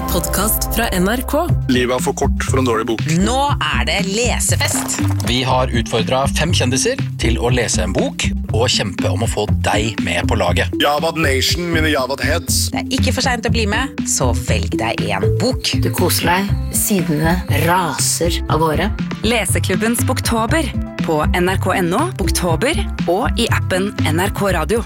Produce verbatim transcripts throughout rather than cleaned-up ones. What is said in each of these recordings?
podcast fra N R K. Livet er for kort for en dårlig bok. Nå er det lesefest. Vi har utfordret fem kjendiser til å lese en bok og kjempe om å få deg med på laget. Javad Nation, mine Javad Heads. Det er ikke for sent å bli med, så velg deg en bok. Du koser deg, sidene raser av gårde. Leseklubbens Boktober på N R K punktum N O, Boktober og i appen N R K Radio.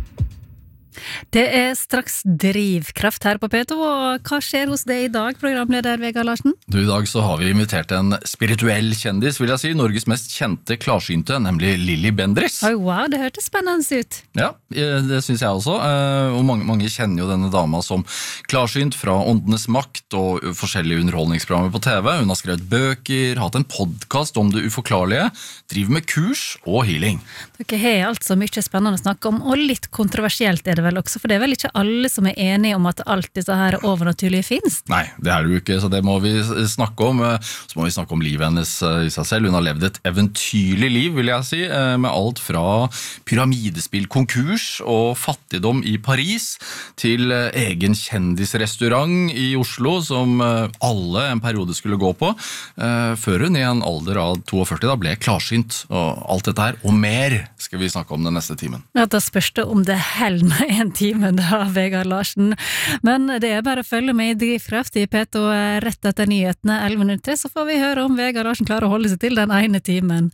Det er straks drivkraft her på P to, og hva skjer hos deg i dag, programleder Vegard Larsen? Du, i dag så har vi invitert en spirituell kjendis, vil jeg si, Norges mest kjente klarsynte, nemlig Lilly Bendriss. Oh, wow, det hørtes spennende ut. Ja, det synes jeg også, og mange, mange kjenner jo denne dama som klarsynt fra Åndenes makt og forskjellige underholdningsprogrammer på T V. Hun har skrevet bøker, hatt en podcast om det uforklarlige, driver med kurs og healing. Dere har altså mye spennende å snakke om, og litt kontroversielt er det vel også, for det er vel ikke alle som er enige om at alt disse her overnaturlige finnes? Nei, det er det jo ikke, så det må vi snakke om. Så må vi snakke om livet hennes i seg selv. Hun har levd et eventyrlig liv, vil jeg si, med alt fra pyramidespill, konkurs og fattigdom i Paris, til egen kjendisrestaurant i Oslo, som alle en periode skulle gå på, før hun i en alder av førti to da ble klarsynt. Og alt dette her, og mer, skal vi snakke om den neste timen. Ja, da spørs det om det held med en time da, Vegard Larsen. Men det er bare å følge med i Drivkraft i P to rett etter nyhetene elleve minutter, så får vi høre om Vegard Larsen klarer å holde seg til den ene timen.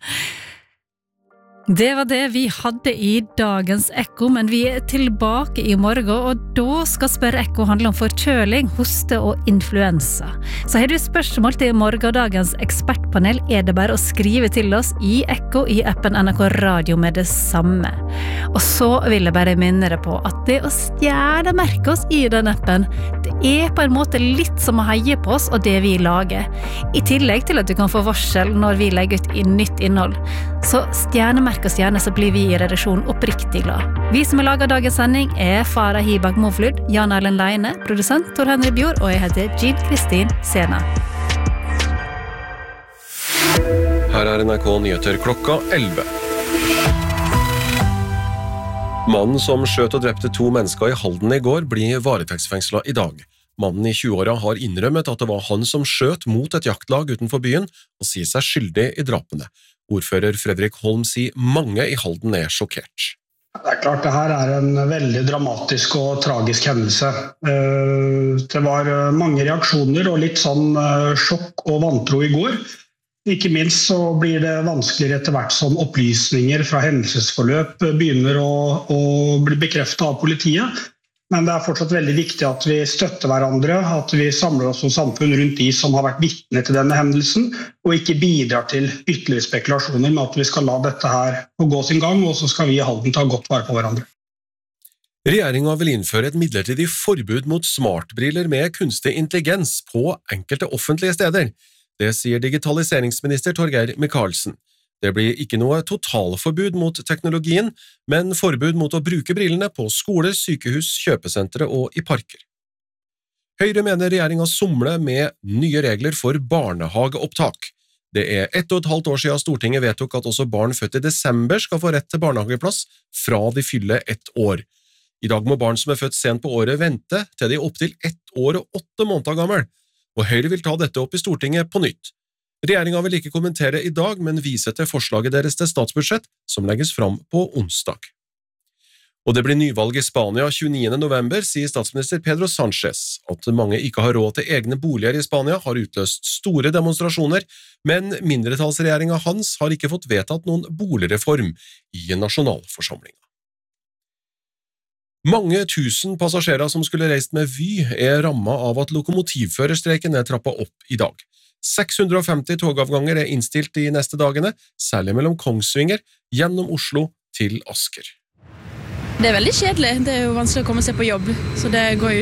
Det var det vi hadde i dagens Ekko, men vi er tilbake i morgen, og da skal Spørre Ekko handle om forkjøling, hoste og influensa. Så har du spørsmål til morgendagens ekspertpanel, er det bare å skrive til oss i Ekko i appen N R K Radio med det samme. Og så vil jeg bare minne deg på at det å stjernemerke oss i den appen, det er på en måte litt som å heie på oss og det vi lager. I tillegg til at du kan få varsel når vi legger ut inn nytt innhold. Så stjernemerke oss gjerne, så blir vi i redaksjonen oppriktig glad. Vi som har laget dagens sending er Farah Hibak Moflud, Jan Erlend Leine, produsent Tor Henry Bjord, og jeg heter Jean Kristin Sena. Her er N R K Nyheter klokka elleve. Mannen som skjøt og drepte to mennesker i Halden i går blir varetektsfengslet i dag. Mannen i tjue-åra har innrømmet at det var han som skjøt mot et jaktlag utenfor byen og sier seg skyldig i drapene. Ordfører Fredrik Holm sier mange i Halden er sjokkert. Det er klart, det her er en veldig dramatisk og tragisk hendelse. Det var mange reaksjoner og litt sånn sjokk og vantro i går. Ikke minst så blir det vanskeligere etter hvert som opplysninger fra hendelsesforløp begynner å, å bli bekreftet av politiet. Men det er fortsatt veldig viktig at vi støtter hverandre, at vi samler oss som samfunn rundt de som har vært vitne til denne hendelsen, og ikke bidrar til ytterligere spekulasjoner med at vi skal la dette her få gå sin gang, og så skal vi i Halden ta godt vare på hverandre. Regjeringen vil innføre et midlertidig forbud mot smartbriller med kunstig intelligens på enkelte offentlige steder. Det sier digitaliseringsminister Torgeir Micaelsen. Det blir ikke noe totalforbud mot teknologien, men forbud mot å bruke brillene på skoler, sykehus, kjøpesentre og i parker. Høyre mener regjeringen somler med nye regler for barnehageopptak. Det er ett og et halvt år siden Stortinget vedtok at også barn født i desember skal få rett til barnehageplass fra de fyller ett år. I dag må barn som er født sent på året vente til de er opp til ett år og åtte måneder gammel, og Høyre vil ta dette opp i Stortinget på nytt. Regjeringen vil ikke kommentere i dag, men vise til forslaget deres til statsbudsjett, som legges fram på onsdag. Og det blir nyvalg i Spania tjueniende november, sier statsminister Pedro Sánchez. At mange ikke har råd til egne boliger i Spania har utløst store demonstrasjoner, men mindretallsregjeringen hans har ikke fått vedtatt noen boligreform i nasjonalforsamlingen. Mange tusen passasjerer som skulle reist med Vy er rammet av at lokomotivførerstreiken er trappet opp i dag. seks hundre og femti togavganger er innstilt de neste dagene, særlig mellom Kongsvinger, gjennom Oslo til Asker. Det er veldig kjedelig, det er jo vanskelig å komme seg på jobb, så det går